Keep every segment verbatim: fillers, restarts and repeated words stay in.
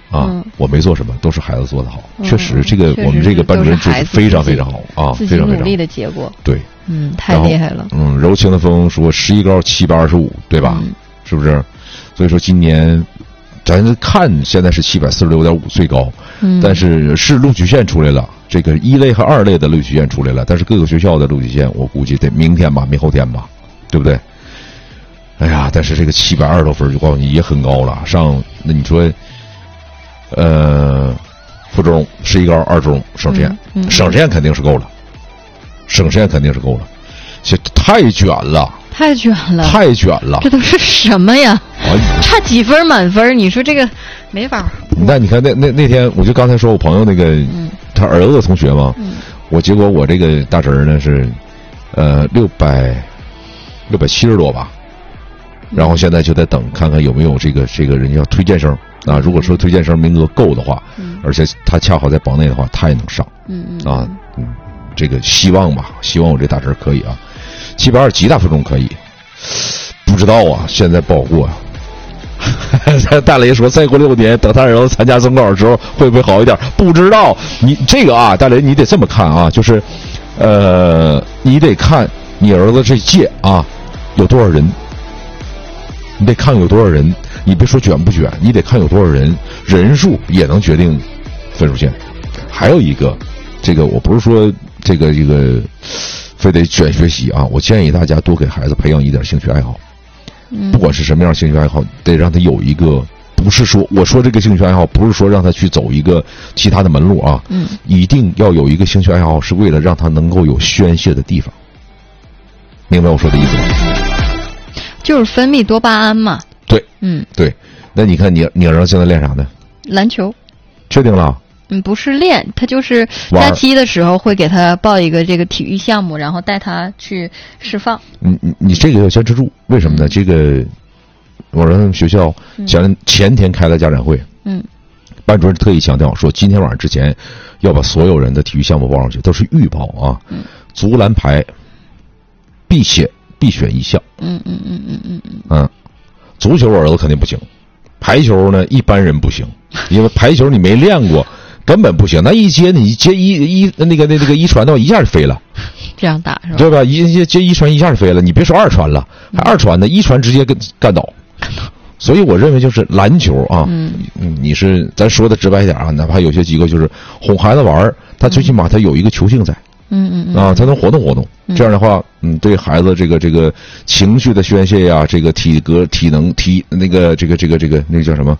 啊， 嗯、 我没做什么，都是孩子做的好。 嗯、 确实，这个我们这个班主任就是非常非常好啊， 自己努力的结果。 对， 嗯，太厉害了。 嗯，柔情的风说十一高七百二十五，对吧？嗯、是不是？所以说今年咱看现在是七百四十六点五最高，嗯，但是是录取线出来了，这个一类和二类的录取线出来了，但是各个学校的录取线我估计得明天吧，明后天吧，对不对？哎呀，但是这个七百二十多分就告诉你也很高了。上那你说，呃，附中十一高二中省实验， 嗯嗯、 省实验肯定是够了，省实验肯定是够了，这太卷了， 太卷了， 太卷了， 这都是什么呀？ 哎、 差几分满分？你说这个没法。 那你看那那那天，我就刚才说我朋友那个，嗯、他儿子的同学嘛，嗯、我结果我这个大侄儿呢是，呃，六百六百七十多吧。然后现在就在等，看看有没有这个这个人叫推荐生啊。如果说推荐生名额够的话，嗯、而且他恰好在榜内的话，他也能上。 嗯嗯啊，嗯，这个希望吧，希望我这大侄可以啊。七百二吉大附中可以，不知道啊，现在不好过啊。大雷说，再过六年，等他儿子参加中考的时候，会不会好一点？不知道。你这个啊，大雷你得这么看啊，就是，呃，你得看你儿子这届啊有多少人。你得看有多少人，你别说卷不卷，你得看有多少人，人数也能决定分数线。还有一个，这个我不是说这个这个非得卷学习啊，我建议大家多给孩子培养一点兴趣爱好，不管是什么样的兴趣爱好，得让他有一个，不是说我说这个兴趣爱好不是说让他去走一个其他的门路啊，嗯，一定要有一个兴趣爱好，是为了让他能够有宣泄的地方。明白我说的意思吗？ 就是分泌多巴胺嘛。 对， 嗯，对。 那你看你你儿子现在练啥呢？ 篮球。 确定了？ 嗯，不是练，他就是假期的时候会给他报一个这个体育项目，然后带他去释放。 你你你这个要坚持住，为什么呢？这个我让学校前前天开了家长会，嗯，班主任特意强调说，今天晚上之前要把所有人的体育项目报上去，都是预报啊。嗯，足篮排必写。必选一项， 嗯嗯嗯嗯嗯嗯， 嗯，足球我儿子肯定不行，排球呢一般人不行，因为排球你没练过，根本不行。那一接你接一一那个那那个一传的话一下就飞了， 这样打是吧？ 对吧？一接接一传一下就飞了，你别说二传了，还二传呢，一传直接跟干倒。所以我认为就是篮球啊，嗯，你是咱说的直白一点啊，哪怕有些机构就是哄孩子玩，他最起码他有一个球性在。 嗯嗯嗯啊，才能活动活动。这样的话，嗯，对孩子这个这个情绪的宣泄呀，这个体格、体能、体那个这个这个这个那个叫什么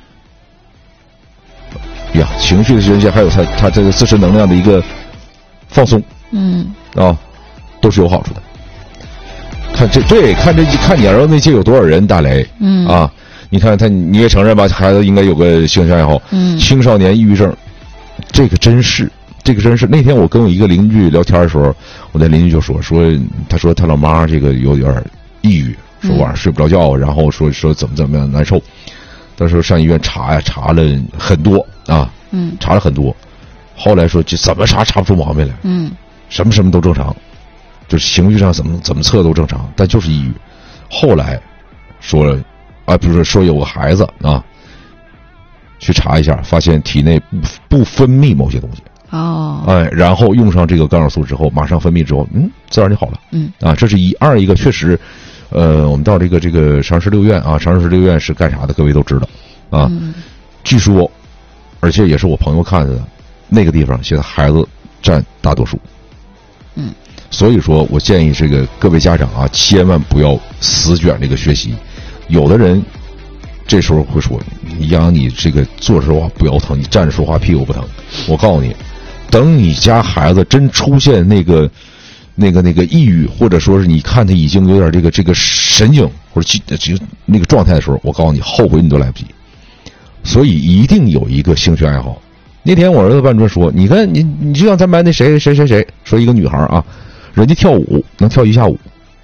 呀？情绪的宣泄，还有他他这个自身能量的一个放松， 嗯啊，都是有好处的。看这对，看这看你儿子那届有多少人，大雷， 嗯啊，你看他你也承认吧，孩子应该有个兴趣爱好， 嗯， 青少年抑郁症，这个真是。这个真是那天我跟我一个邻居聊天的时候，我那邻居就说说，他说他老妈这个有点抑郁，说晚上睡不着觉，然后说说怎么怎么样难受。他说上医院查呀查了很多啊， 嗯， 查了很多，后来说就怎么查查不出毛病来， 嗯， 什么什么都正常，就是情绪上怎么怎么测都正常，但就是抑郁。后来说了啊，比如说说有个孩子啊，去查一下，发现体内不不分泌某些东西。 哦， 哎，然后用上这个干扰素之后，马上分泌之后，嗯，自然就好了。 嗯， 啊，这是一二一个确实，呃，我们到这个这个长市六院啊，长市六院是干啥的？各位都知道，啊， 嗯、 据说，而且也是我朋友看的，那个地方现在孩子占大多数。 嗯， 所以说我建议这个各位家长啊，千万不要死卷这个学习。有的人这时候会说，你养你这个坐着说话不腰疼，你站着说话屁股不疼。我告诉你。等你家孩子真出现那个、那个、那个抑郁，或者说是你看他已经有点这个、这个神经或者这个那个状态的时候，我告诉你，后悔你都来不及。所以一定有一个兴趣爱好。那天我儿子班主任说：“你看你，你就像咱班那谁谁谁谁，说一个女孩啊，人家跳舞能跳一下午，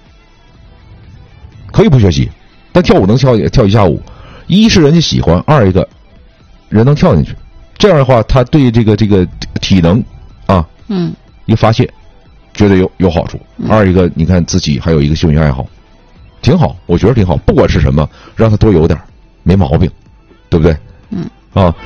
可以不学习，但跳舞能跳跳一下午，一是人家喜欢，二一个人能跳进去。”这样的话，他对这个这个体能啊， 嗯， 一个发泄，觉得有有好处。 嗯、 二一个，你看自己还有一个兴趣爱好，挺好，我觉得挺好。不管是什么，让他多有点，没毛病，对不对？ 嗯， 啊，